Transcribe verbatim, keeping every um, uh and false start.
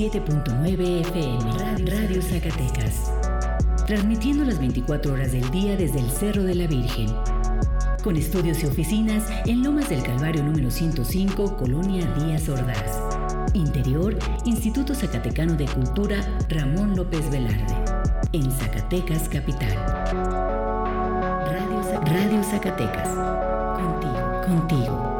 siete punto nueve F M, Radio, Radio Zacatecas. Transmitiendo las veinticuatro horas del día desde el Cerro de la Virgen. Con estudios y oficinas en Lomas del Calvario número ciento cinco, Colonia Díaz Ordaz. Interior, Instituto Zacatecano de Cultura Ramón López Velarde. En Zacatecas, capital. Radio, Radio Zacatecas. Contigo, contigo.